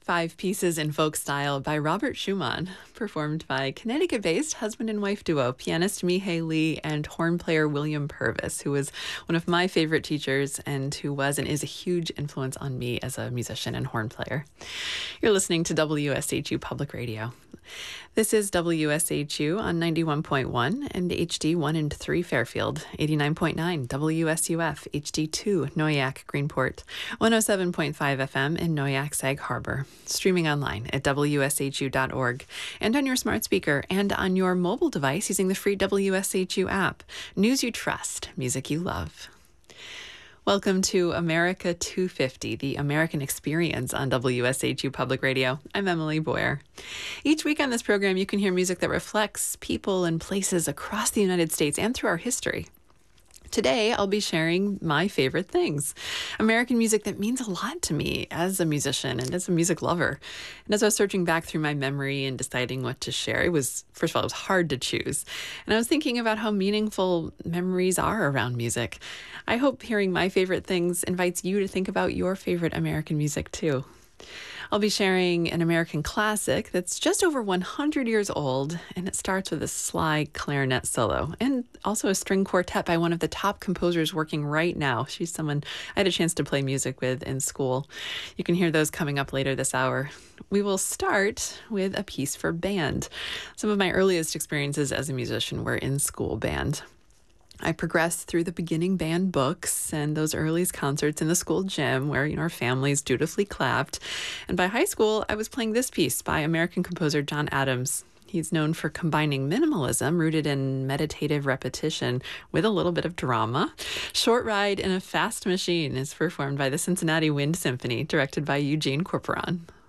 Five Pieces in Folk Style by Robert Schumann, performed by Connecticut-based husband and wife duo, pianist Mihai Lee and horn player William Purvis, who was one of my favorite teachers and who was and is a huge influence on me as a musician and horn player. You're listening to WSHU Public Radio. This is WSHU on 91.1 and HD 1 and 3 Fairfield, 89.9 WSUF HD2 Noyak Greenport, 107.5 FM in Noyak Sag Harbor, streaming online at WSHU.org and on your smart speaker and on your mobile device using the free WSHU app. News you trust, music you love. Welcome to America 250, the American Experience on WSHU Public Radio. I'm Emily Boyer. Each week on this program, you can hear music that reflects people and places across the United States and through our history. Today, I'll be sharing my favorite things, American music that means a lot to me as a musician and as a music lover. And as I was searching back through my memory and deciding what to share, first of all, it was hard to choose. And I was thinking about how meaningful memories are around music. I hope hearing my favorite things invites you to think about your favorite American music too. I'll be sharing an American classic that's just over 100 years old, and it starts with a sly clarinet solo and also a string quartet by one of the top composers working right now. She's someone I had a chance to play music with in school. You can hear those coming up later this hour. We will start with a piece for band. Some of my earliest experiences as a musician were in school band. I progressed through the beginning band books and those earliest concerts in the school gym where, our families dutifully clapped. And by high school, I was playing this piece by American composer John Adams. He's known for combining minimalism rooted in meditative repetition with a little bit of drama. Short Ride in a Fast Machine is performed by the Cincinnati Wind Symphony, directed by Eugene Corporon.